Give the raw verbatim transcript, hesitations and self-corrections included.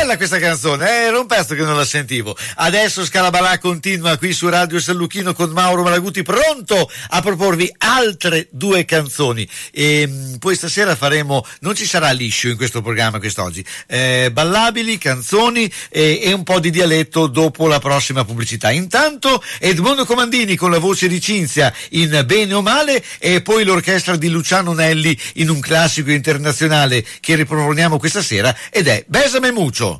bella questa canzone, eh? Era un pezzo che non la sentivo. Adesso Scalabalà continua qui su Radio San Lucchino con Mauro Malaguti, pronto a proporvi altre due canzoni. E poi stasera faremo, non ci sarà liscio in questo programma quest'oggi, eh, ballabili, canzoni e, e un po' di dialetto dopo la prossima pubblicità. Intanto Edmondo Comandini con la voce di Cinzia in Bene o Male, e poi l'orchestra di Luciano Nelli in un classico internazionale che riproponiamo questa sera, ed è Bésame Mucho.